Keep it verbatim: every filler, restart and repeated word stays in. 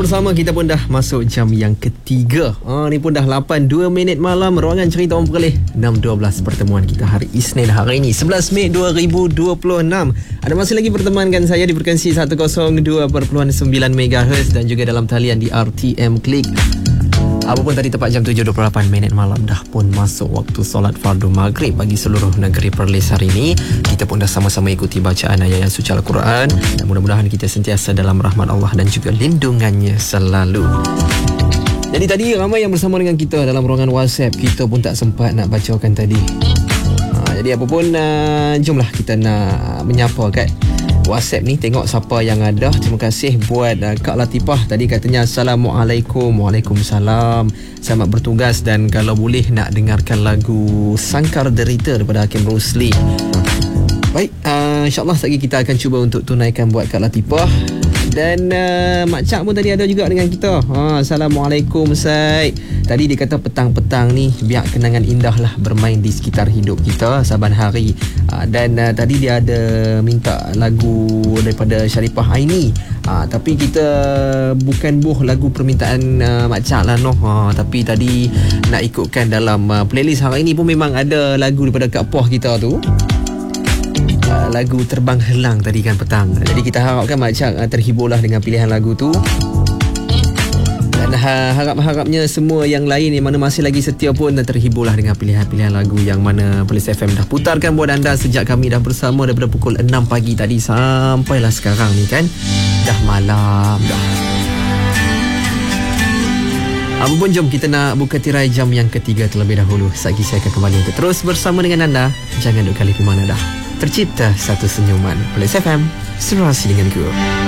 bersama kita pun dah masuk jam yang ketiga. Ha, ni pun dah lapan dua minit malam. Ruangan Cerita Orang Perlis enam dua belas pertemuan kita hari Isnin hari ini sebelas Mei dua ribu dua puluh enam. Ada masih lagi pertemuan saya di frekuensi seratus dua perpuluhan sembilan megahertz dan juga dalam talian di R T M Klik. Apa pun tadi tepat jam tujuh dua puluh lapan minit malam dah pun masuk waktu solat fardu maghrib bagi seluruh negeri Perlis hari ini. Kita pun dah sama-sama ikuti bacaan ayat suci Al-Quran dan mudah-mudahan kita sentiasa dalam rahmat Allah dan juga lindungannya selalu. Jadi tadi ramai yang bersama dengan kita dalam ruangan WhatsApp. Kita pun tak sempat nak bacakan tadi. Ha, jadi apa pun uh, jomlah kita nak menyapa kat WhatsApp ni, tengok siapa yang ada. Terima kasih buat uh, Kak Latifah tadi katanya Assalamualaikum. Waalaikumsalam. Selamat bertugas dan kalau boleh nak dengarkan lagu Sangkar Derita daripada Hakim Rusli. Baik, uh, insyaAllah lagi kita akan cuba untuk tunaikan buat Kak Latifah. Dan uh, Mak Cak pun tadi ada juga dengan kita. ha, Assalamualaikum Syed. Tadi dia kata petang-petang ni biar kenangan indah lah bermain di sekitar hidup kita saban hari. uh, Dan uh, tadi dia ada minta lagu daripada Sharifah Aini. uh, Tapi kita bukan buh lagu permintaan uh, Mak Cak lah noh. uh, Tapi tadi nak ikutkan dalam uh, playlist hari ni pun memang ada lagu daripada Kak Poh kita tu. Uh, lagu Terbang Helang tadi kan petang. Jadi kita harapkan Mak Cak uh, terhiburlah dengan pilihan lagu tu. Dan ha, harap-harapnya semua yang lain yang mana masih lagi setia pun terhiburlah dengan pilihan-pilihan lagu yang mana Perlis F M dah putarkan buat anda sejak kami dah bersama daripada pukul enam pagi tadi sampailah sekarang ni kan. Dah malam dah. Apapun jom kita nak buka tirai jam yang ketiga terlebih dahulu. Sekejap saya akan kembali untuk terus bersama dengan anda. Jangan duk kali di mana dah. Tercipta satu senyuman. Perlis F M, serasi denganku.